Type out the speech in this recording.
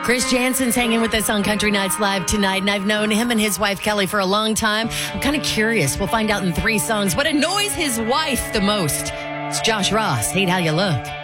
Chris Jansen's hanging with us on Country Nights Live tonight, and I've known him and his wife Kelly for a long time. I'm kind of curious. We'll find out in 3 songs what annoys his wife the most. It's Josh Ross. Hate How You Look.